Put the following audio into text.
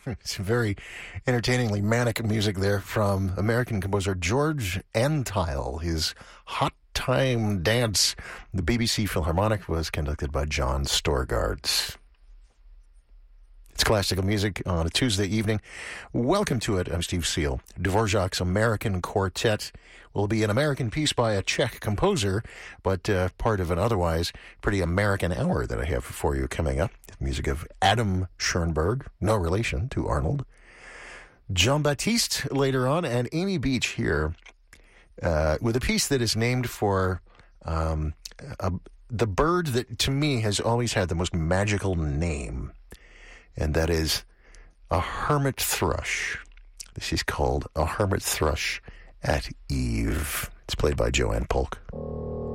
Some very entertainingly manic music there from American composer George Antheil. His Hot Time Dance, the BBC Philharmonic, was conducted by John Storgard. It's classical music on a Tuesday evening. Welcome to it. I'm Steve Seal. Dvorak's American Quartet will be an American piece by a Czech composer, but part of an otherwise pretty American hour that I have for you coming up. Music of Adam Schoenberg, no relation to Arnold. Jean-Baptiste later on, and Amy Beach here with a piece that is named for the bird that, to me, has always had the most magical name, and that is a hermit thrush. This is called A Hermit Thrush at Eve. It's played by Joanne Polk.